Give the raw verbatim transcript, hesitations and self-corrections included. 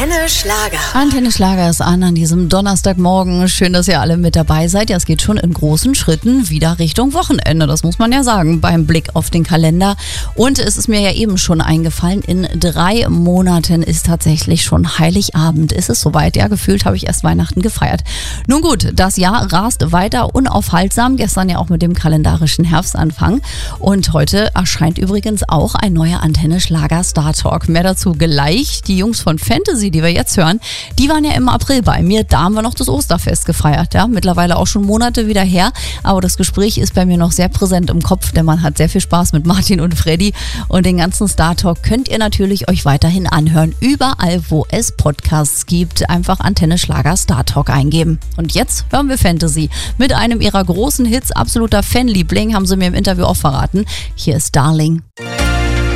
Antenne Schlager. Antenne Schlager ist an an diesem Donnerstagmorgen. Schön, dass ihr alle mit dabei seid. Ja, es geht schon in großen Schritten wieder Richtung Wochenende. Das muss man ja sagen beim Blick auf den Kalender. Und es ist mir ja eben schon eingefallen, in drei Monaten ist tatsächlich schon Heiligabend. Ist es soweit? Ja, gefühlt habe ich erst Weihnachten gefeiert. Nun gut, das Jahr rast weiter unaufhaltsam. Gestern ja auch mit dem kalendarischen Herbstanfang. Und heute erscheint übrigens auch ein neuer Antenne Schlager Star Talk. Mehr dazu gleich. Die Jungs von Fantasy, die wir jetzt hören, die waren ja im April bei mir. Da haben wir noch das Osterfest gefeiert. Ja, mittlerweile auch schon Monate wieder her. Aber das Gespräch ist bei mir noch sehr präsent im Kopf, denn man hat sehr viel Spaß mit Martin und Freddy. Und den ganzen Star Talk könnt ihr natürlich euch weiterhin anhören. Überall, wo es Podcasts gibt. Einfach Antenne Schlager Star Talk eingeben. Und jetzt hören wir Fantasy. Mit einem ihrer großen Hits, absoluter Fanliebling, haben sie mir im Interview auch verraten. Hier ist Darling.